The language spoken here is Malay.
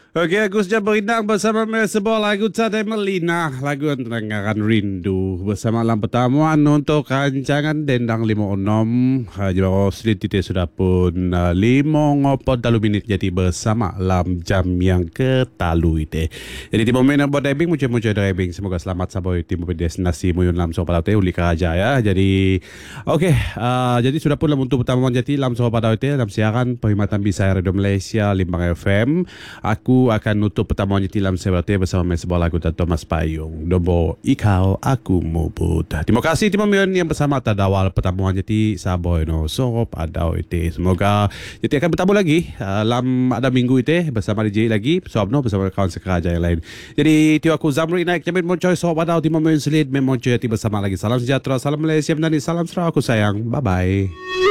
Oke, aku sudah berinang bersama sebuah lagu Tadai Melina, lagu yang tenangkan rindu bersama alam pertemuan untuk rancangan Dendang 56. Jauh sedikit sudah pun 50 minit jadi bersama alam jam yang ketalu itu. Jadi di momen yang buat diving, muncul diving. Semoga selamat sampai di destinasi Muyun Lam Sobat Laut Uli Karaja ya. Jadi jadi sudah pun untuk pertemuan jadi Lam Sobat Laut dalam siaran perkhidmatan Bisaya Radio Malaysia Limbang FM. Aku akan nutup pertemuan Tilam Sebate bersama sebuah lagu dari Thomas Payung. Dombo Ikau Aku Mubut. Terima kasih Timon yang bersama tadawal pertemuan jadi Saboy no Sop Adau itu. Semoga jadi akan bertemu lagi dalam ada minggu itu bersama DJ lagi Sobno bersama kawan sekeraja yang lain. Jadi tio aku Zamri naik jamin moncoy Sop Adau Timon Selit Memoncoy bersama lagi. Salam sejahtera, salam Malaysia dan salam serah aku sayang. Bye bye.